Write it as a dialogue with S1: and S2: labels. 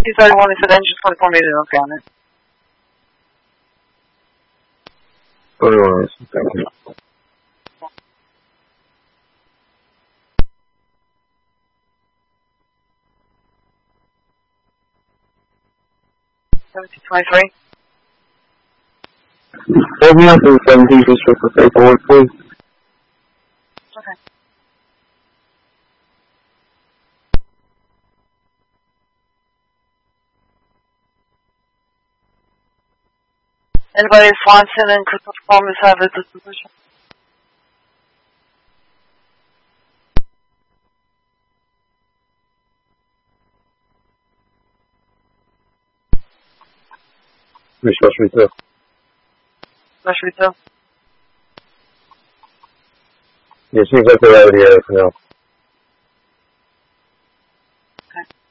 S1: T31 is at engine 24 meter, okay on it.
S2: 31 is, thank you.
S1: $17.23.
S2: Hold me up in 17 just for paperwork, please.
S1: Okay. Anybody at Swanson and Crystal Performance have a disposition?
S2: Especially too.
S1: Especially too.
S2: It seems like they're already out of now.
S1: Okay.